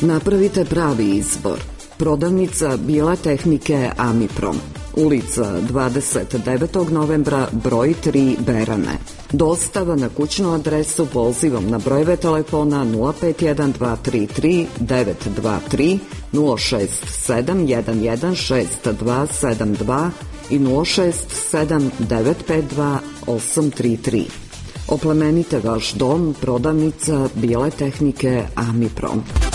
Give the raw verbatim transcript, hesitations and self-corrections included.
Napravite pravi izbor. Prodavnica Bijele tehnike Amiprom, ulica dvadeset devetog novembra, broj tri, Berane. Dostava na kućnu adresu pozivom na brojeve telefona nula pet jedan dva tri tri devet dva tri, nula šest sedam jedan jedan šest dva sedam dva i nula šest sedam devet pet dva osam tri tri. Oplemenite vaš dom, prodavnica Bijele tehnike Amiprom.